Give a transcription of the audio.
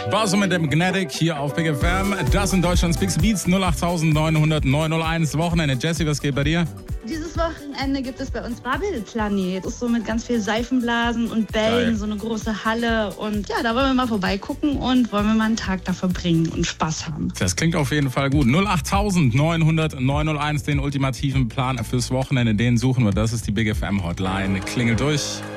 Basso mit dem Magnetic hier auf Big FM. Das sind Deutschlands Big Beats 08900 901 Wochenende. Jessie, was geht bei dir? Dieses Wochenende gibt es bei uns Babbelplanet. Das ist so mit ganz viel Seifenblasen und Bällen, Geil. so eine große Halle. Und ja, da wollen wir mal vorbeigucken und wollen wir mal einen Tag da verbringen und Spaß haben. Das klingt auf jeden Fall gut. 08900 901, den ultimativen Plan fürs Wochenende, den suchen wir. Das ist die Big FM Hotline. Klingelt durch.